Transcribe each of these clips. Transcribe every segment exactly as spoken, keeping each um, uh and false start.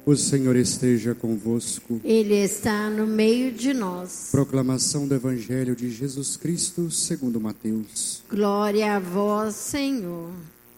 O Senhor esteja convosco. Ele está no meio de nós. Proclamação do Evangelho de Jesus Cristo segundo Mateus. Glória a vós, Senhor.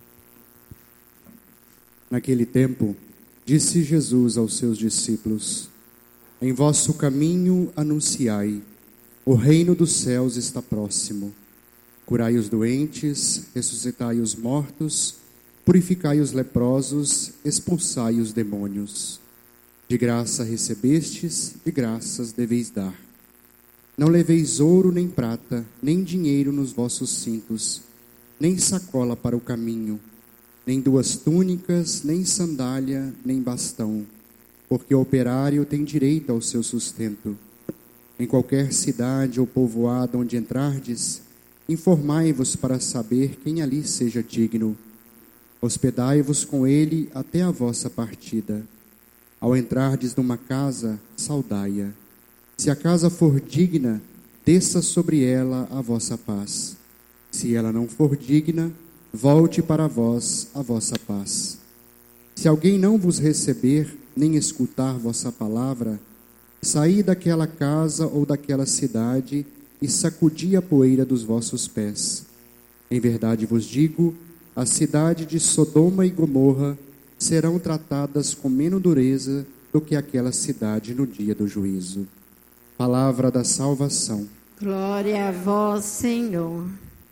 Naquele tempo, disse Jesus aos seus discípulos: Em vosso caminho anunciai, o reino dos céus está próximo. Curai os doentes, ressuscitai os mortos, purificai os leprosos, expulsai os demônios. De graça recebestes, de graças deveis dar. Não leveis ouro nem prata, nem dinheiro nos vossos cintos, nem sacola para o caminho, nem duas túnicas, nem sandália, nem bastão, porque o operário tem direito ao seu sustento. Em qualquer cidade ou povoado onde entrardes, informai-vos para saber quem ali seja digno. Hospedai-vos com ele até a vossa partida. Ao entrardes numa casa, saudai-a. Se a casa for digna, desça sobre ela a vossa paz. Se ela não for digna, volte para vós a vossa paz. Se alguém não vos receber, nem escutar vossa palavra, saí daquela casa ou daquela cidade e sacudi a poeira dos vossos pés. Em verdade vos digo, a cidade de Sodoma e Gomorra serão tratadas com menos dureza do que aquela cidade no dia do juízo. Palavra da salvação. Glória a vós, Senhor.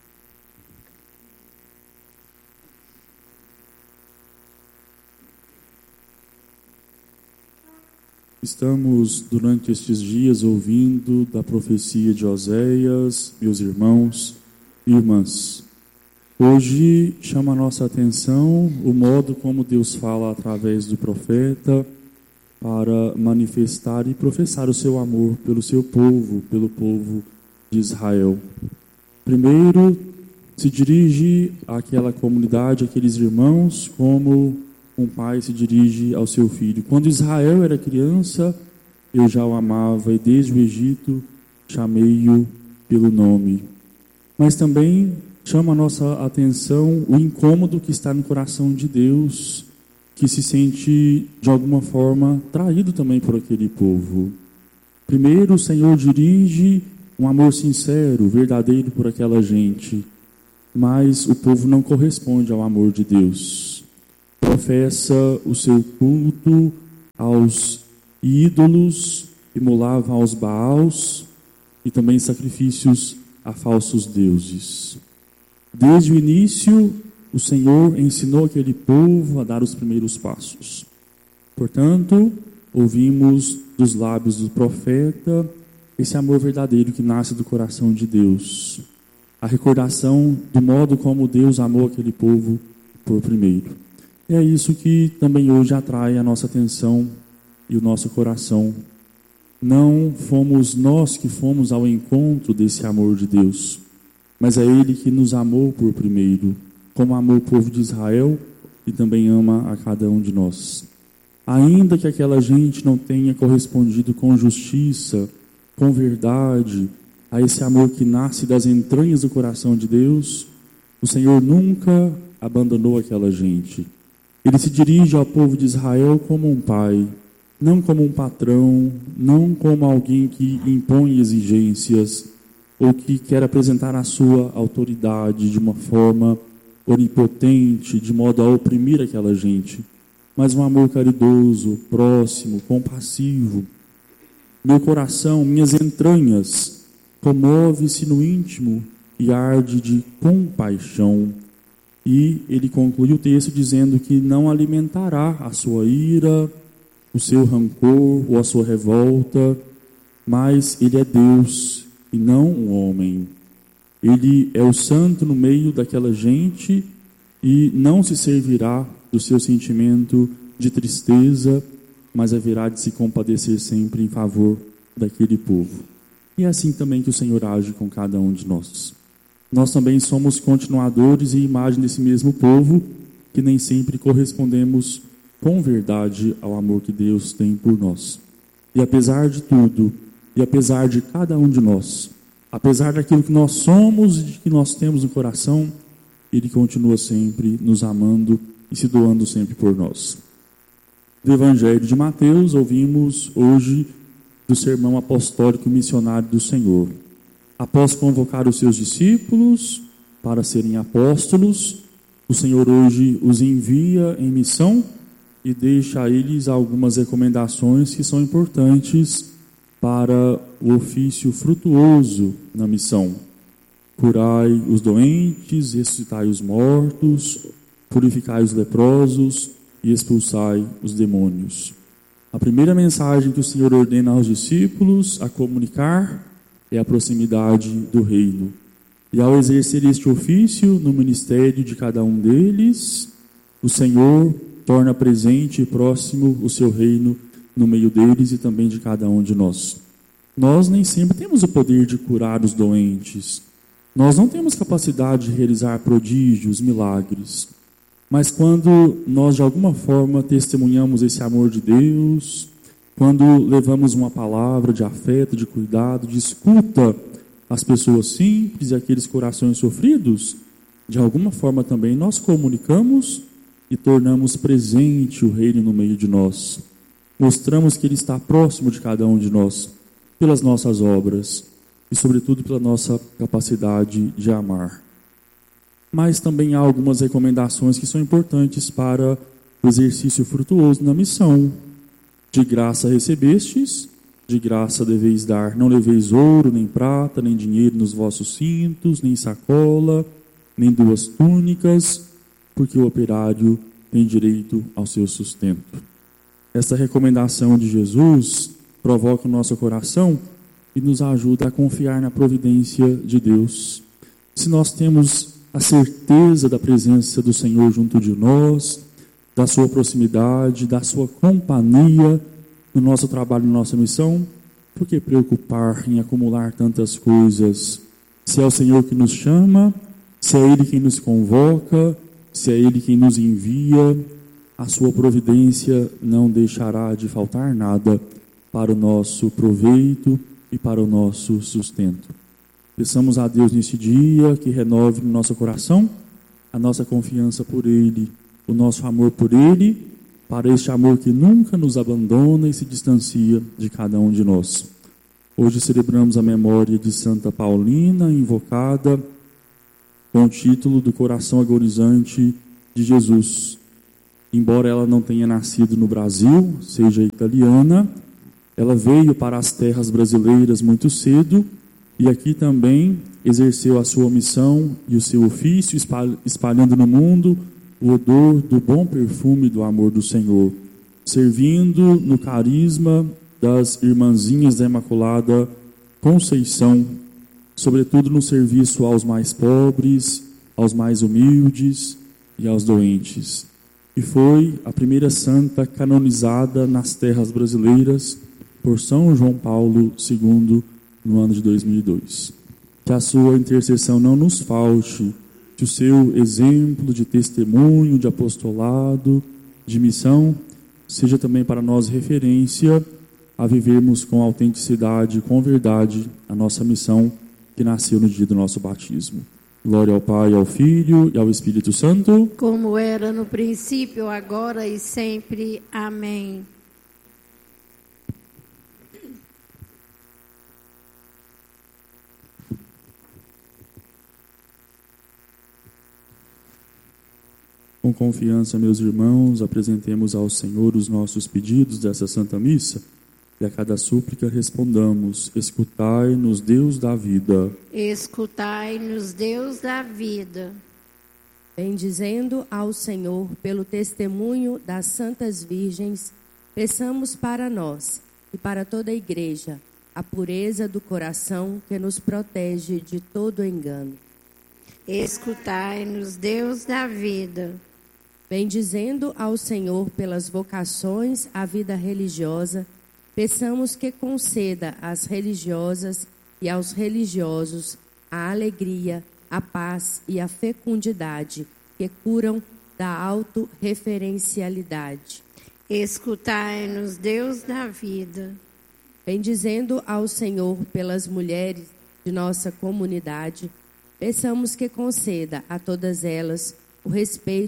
Estamos, durante estes dias, ouvindo da profecia de Oséias, meus irmãos e irmãs. Hoje chama a nossa atenção o modo como Deus fala através do profeta para manifestar e professar o seu amor pelo seu povo, pelo povo de Israel. Primeiro, se dirige àquela comunidade, àqueles irmãos, como um pai se dirige ao seu filho. Quando Israel era criança, eu já o amava e desde o Egito chamei-o pelo nome. Mas também chama a nossa atenção o incômodo que está no coração de Deus, que se sente de alguma forma traído também por aquele povo. Primeiro, o Senhor dirige um amor sincero, verdadeiro por aquela gente, mas o povo não corresponde ao amor de Deus. Professa o seu culto aos ídolos, imolava aos Baals e também sacrifícios a falsos deuses. Desde o início, o Senhor ensinou aquele povo a dar os primeiros passos. Portanto, ouvimos dos lábios do profeta esse amor verdadeiro que nasce do coração de Deus. A recordação do modo como Deus amou aquele povo por primeiro. E é isso que também hoje atrai a nossa atenção e o nosso coração. Não fomos nós que fomos ao encontro desse amor de Deus, mas é Ele que nos amou por primeiro, como amou o povo de Israel e também ama a cada um de nós. Ainda que aquela gente não tenha correspondido com justiça, com verdade, a esse amor que nasce das entranhas do coração de Deus, o Senhor nunca abandonou aquela gente. Ele se dirige ao povo de Israel como um pai, não como um patrão, não como alguém que impõe exigências ou que quer apresentar a sua autoridade de uma forma onipotente, de modo a oprimir aquela gente, mas um amor caridoso, próximo, compassivo. Meu coração, minhas entranhas, comove-se no íntimo e arde de compaixão. E ele conclui o texto dizendo que não alimentará a sua ira, o seu rancor ou a sua revolta, mas ele é Deus e não um homem. Ele é o santo no meio daquela gente e não se servirá do seu sentimento de tristeza, mas haverá de se compadecer sempre em favor daquele povo. E é assim também que o Senhor age com cada um de nós. Nós também somos continuadores e imagem desse mesmo povo, que nem sempre correspondemos com verdade ao amor que Deus tem por nós. E apesar de tudo, e apesar de cada um de nós, apesar daquilo que nós somos e que nós temos no coração, Ele continua sempre nos amando e se doando sempre por nós. do Evangelho de Mateus, ouvimos hoje do sermão apostólico missionário do Senhor. Após convocar os seus discípulos para serem apóstolos, o Senhor hoje os envia em missão e deixa a eles algumas recomendações que são importantes para o ofício frutuoso na missão. Curai os doentes, ressuscitai os mortos, purificai os leprosos e expulsai os demônios. A primeira mensagem que o Senhor ordena aos discípulos a comunicar é a proximidade do reino. E ao exercer este ofício no ministério de cada um deles, o Senhor torna presente e próximo o seu reino no meio deles e também de cada um de nós. Nós nem sempre temos o poder de curar os doentes. Nós não temos capacidade de realizar prodígios, milagres. Mas quando nós de alguma forma testemunhamos esse amor de Deus, quando levamos uma palavra de afeto, de cuidado, de escuta às pessoas simples e àqueles corações sofridos, de alguma forma também nós comunicamos e tornamos presente o reino no meio de nós. Mostramos que ele está próximo de cada um de nós, pelas nossas obras e sobretudo pela nossa capacidade de amar. Mas também há algumas recomendações que são importantes para o exercício frutuoso na missão. De graça recebestes, de graça deveis dar. Não leveis ouro, nem prata, nem dinheiro nos vossos cintos, nem sacola, nem duas túnicas, porque o operário tem direito ao seu sustento. Esta recomendação de Jesus provoca o nosso coração e nos ajuda a confiar na providência de Deus. Se nós temos a certeza da presença do Senhor junto de nós, da sua proximidade, da sua companhia no nosso trabalho, na nossa missão, por que preocupar em acumular tantas coisas? Se é o Senhor que nos chama, se é Ele quem nos convoca, se é Ele quem nos envia, a sua providência não deixará de faltar nada para o nosso proveito e para o nosso sustento. Peçamos a Deus neste dia que renove no nosso coração a nossa confiança por Ele, o nosso amor por Ele, para este amor que nunca nos abandona e se distancia de cada um de nós. Hoje celebramos a memória de Santa Paulina, invocada com o título do Coração Agonizante de Jesus. Embora ela não tenha nascido no Brasil, seja italiana, ela veio para as terras brasileiras muito cedo e aqui também exerceu a sua missão e o seu ofício, espalhando no mundo o odor do bom perfume do amor do Senhor, servindo no carisma das irmãzinhas da Imaculada Conceição, sobretudo no serviço aos mais pobres, aos mais humildes e aos doentes. E foi a primeira santa canonizada nas terras brasileiras por São João Paulo segundo, no ano de dois mil e dois. Que a sua intercessão não nos falte, que o seu exemplo de testemunho, de apostolado, de missão, seja também para nós referência a vivermos com autenticidade e com verdade a nossa missão que nasceu no dia do nosso batismo. Glória ao Pai, ao Filho e ao Espírito Santo. Como era no princípio, agora e sempre. Amém. Com confiança, meus irmãos, apresentemos ao Senhor os nossos pedidos dessa Santa Missa e a cada súplica respondamos: escutai-nos, Deus da vida. Escutai-nos, Deus da vida. Bendizendo ao Senhor pelo testemunho das Santas Virgens, peçamos para nós e para toda a Igreja a pureza do coração que nos protege de todo engano. Escutai-nos, Deus da vida. Bendizendo ao Senhor pelas vocações à vida religiosa, peçamos que conceda às religiosas e aos religiosos a alegria, a paz e a fecundidade que curam da autorreferencialidade. Escutai-nos, Deus da vida. Bendizendo ao Senhor pelas mulheres de nossa comunidade, peçamos que conceda a todas elas o respeito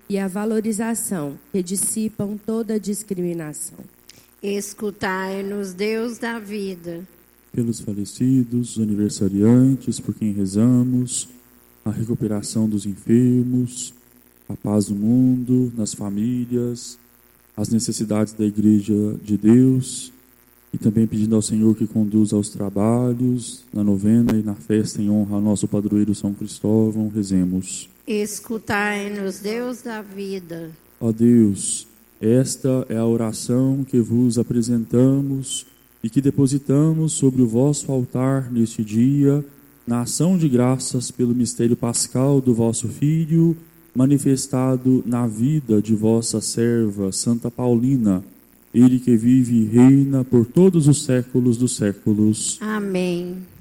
e a valorização que dissipam toda discriminação. Escutai-nos, Deus da vida. Pelos falecidos, os aniversariantes, por quem rezamos, a recuperação dos enfermos, a paz do mundo, nas famílias, as necessidades da Igreja de Deus, e também pedindo ao Senhor que conduza aos trabalhos, na novena e na festa em honra ao nosso padroeiro São Cristóvão, rezemos. Escutai-nos, Deus da vida. Ó Deus, esta é a oração que vos apresentamos e que depositamos sobre o vosso altar neste dia, na ação de graças pelo mistério pascal do vosso Filho, manifestado na vida de vossa serva Santa Paulina, ele que vive e reina por todos os séculos dos séculos. Amém.